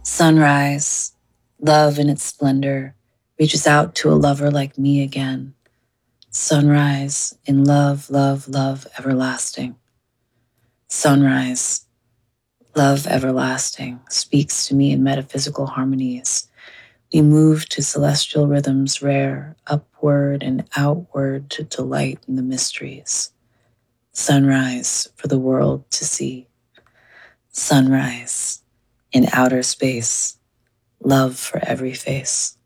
Sunrise, love in its splendor, reaches out to a lover like me again. Sunrise in love, love, love everlasting. Sunrise, love everlasting, speaks to me in metaphysical harmonies. We move to celestial rhythms rare, upward and outward to delight in the mysteries. Sunrise for the world to see. Sunrise in outer space, love for every face.